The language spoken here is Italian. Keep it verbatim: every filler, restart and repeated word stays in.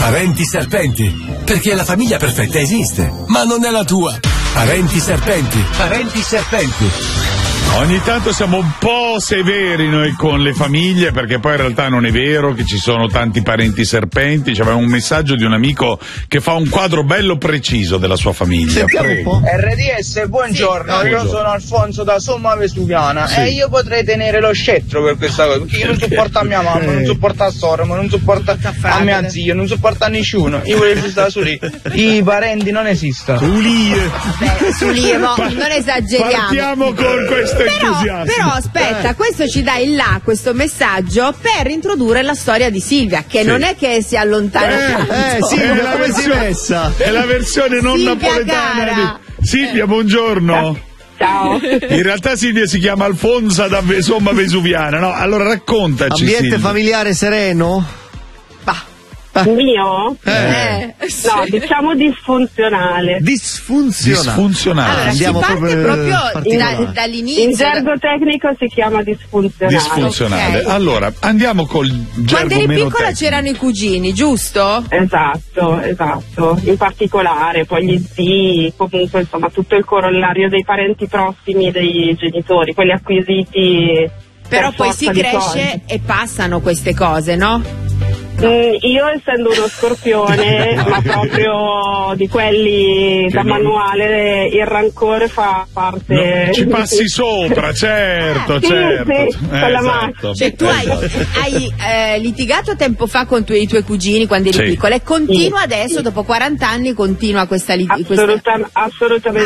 Parenti serpenti, perché la famiglia perfetta esiste, ma non è la tua. Parenti serpenti, parenti serpenti. Ogni tanto siamo un po' severi noi con le famiglie, perché poi in realtà non è vero che ci sono tanti parenti serpenti. C'aveva un messaggio di un amico che fa un quadro bello preciso della sua famiglia. R D S, buongiorno, Sì, io buongiorno. sono Alfonso da Somma Vesuviana Sì. e io potrei tenere lo scettro per questa cosa, perché io non sopporto a mia mamma, non sopporto a Sormo, non sopporto a mia zia, non sopporto a nessuno, io voglio stare su lì. I parenti non esistono. Ulie. Beh, Sulie, mo, non esageriamo. Partiamo con questo Però, entusiasmo. però aspetta, questo ci dà il là, questo messaggio per introdurre la storia di Silvia, che Sì. non è che si allontana tanto. Eh, sì, È come la si è versione- messa? È la versione non Silvia napoletana cara. di Silvia, buongiorno. Ciao. In realtà Silvia si chiama Alfonsa da Ve- Somma Vesuviana, no? Allora raccontaci. Ambiente Silvia. familiare sereno? Bah. Mio? Eh, sì. No, diciamo disfunzionale. Disfunzionale. Disfunzionale. Allora, Andiamo si parte proprio, proprio, eh, particolare. da- dall'inizio. In gergo tecnico si chiama disfunzionale. Disfunzionale. Ok. Allora, andiamo col gergo Quando eri meno piccola tecnico. c'erano i cugini, giusto? Esatto, esatto. In particolare poi gli zii, comunque insomma tutto il corollario dei parenti prossimi dei genitori, quelli acquisiti. Però per poi si forza di cresce cose. e passano queste cose, no? Mm, io essendo uno scorpione, ma proprio di quelli da Che non- manuale, il rancore fa parte. No, ci passi sopra, certo, Sì, certo. sì, con la esatto. macchina. Cioè tu hai, Esatto. hai eh, litigato tempo fa con tu- i tuoi cugini quando eri Sì. piccola e continua Sì. adesso, dopo quaranta anni, continua questa litigata. Assoluta- assolutamente.